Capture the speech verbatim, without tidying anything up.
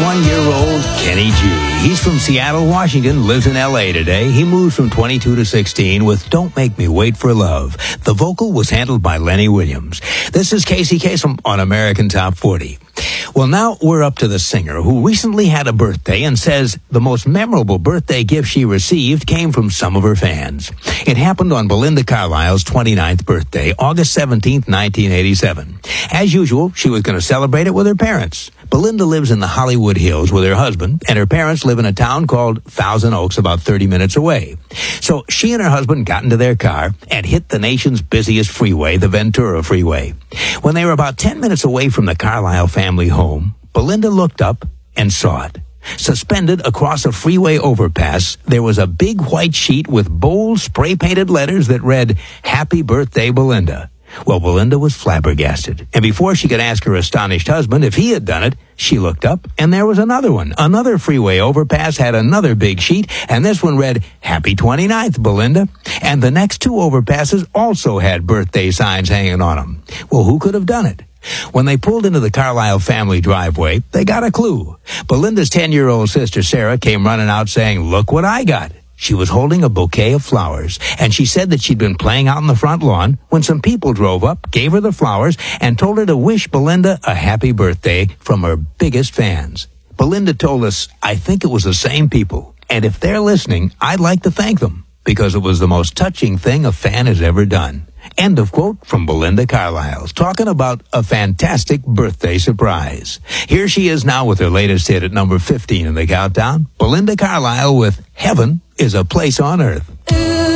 twenty-one-year-old Kenny G. He's from Seattle, Washington, lives in L A today. He moved from twenty-two to sixteen with Don't Make Me Wait for Love. The vocal was handled by Lenny Williams. This is Casey Kasem on American Top forty. Well, now we're up to the singer who recently had a birthday and says the most memorable birthday gift she received came from some of her fans. It happened on Belinda Carlisle's twenty-ninth birthday, August seventeenth, nineteen eighty-seven. As usual, she was going to celebrate it with her parents. Belinda lives in the Hollywood Hills with her husband, and her parents live in a town called Thousand Oaks, about thirty minutes away. So she and her husband got into their car and hit the nation's busiest freeway, the Ventura Freeway. When they were about ten minutes away from the Carlisle family home, Belinda looked up and saw it. Suspended across a freeway overpass, there was a big white sheet with bold spray-painted letters that read, "Happy Birthday, Belinda." Well, Belinda was flabbergasted, and before she could ask her astonished husband if he had done it, she looked up, and there was another one. Another freeway overpass had another big sheet, and this one read, "Happy twenty-ninth, Belinda." And the next two overpasses also had birthday signs hanging on them. Well, who could have done it? When they pulled into the Carlisle family driveway, they got a clue. Belinda's ten-year-old sister, Sarah, came running out saying, "Look what I got." She was holding a bouquet of flowers, and she said that she'd been playing out on the front lawn when some people drove up, gave her the flowers, and told her to wish Belinda a happy birthday from her biggest fans. Belinda told us, "I think it was the same people, and if they're listening, I'd like to thank them, because it was the most touching thing a fan has ever done." End of quote from Belinda Carlisle, talking about a fantastic birthday surprise. Here she is now with her latest hit at number fifteen in the countdown, Belinda Carlisle with "Heaven is a Place on Earth."